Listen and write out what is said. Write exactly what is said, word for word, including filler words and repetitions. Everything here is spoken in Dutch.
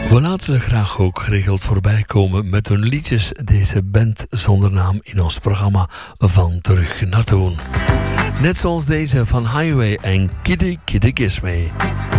We laten ze graag ook geregeld voorbij komen met hun liedjes, deze band zonder naam, in ons programma Van Terug naar Toen. Net zoals deze van Highway en Kiddy Kiddy Kiss Me.